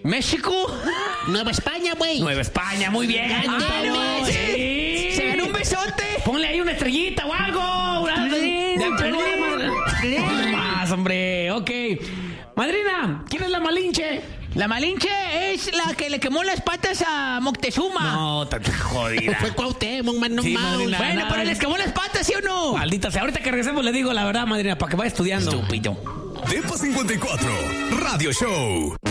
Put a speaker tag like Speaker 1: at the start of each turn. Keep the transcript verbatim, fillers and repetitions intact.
Speaker 1: ¿México?
Speaker 2: Nueva España, güey.
Speaker 1: Nueva España, muy bien.
Speaker 2: Ah,
Speaker 1: Pablo,
Speaker 2: sí.
Speaker 1: sí.
Speaker 2: Se ganó un besote.
Speaker 1: Ponle ahí una estrellita o algo. Una-
Speaker 2: Tlin,
Speaker 1: de-
Speaker 2: tlin, tlin.
Speaker 1: No más, hombre. Ok. Madrina, ¿quién es la Malinche?
Speaker 2: La Malinche es la que le quemó las patas a Moctezuma.
Speaker 1: No, te jodida.
Speaker 2: Fue Cuauhtémoc, man, no
Speaker 1: Sí,
Speaker 2: mames.
Speaker 1: madrina,
Speaker 2: Bueno,
Speaker 1: nada.
Speaker 2: pero les quemó las patas, ¿sí o no?
Speaker 1: Maldita sea. Ahorita que regresemos le digo la verdad, madrina, para que vaya estudiando.
Speaker 2: Estúpido.
Speaker 3: Depa cincuenta y cuatro, Radio Show.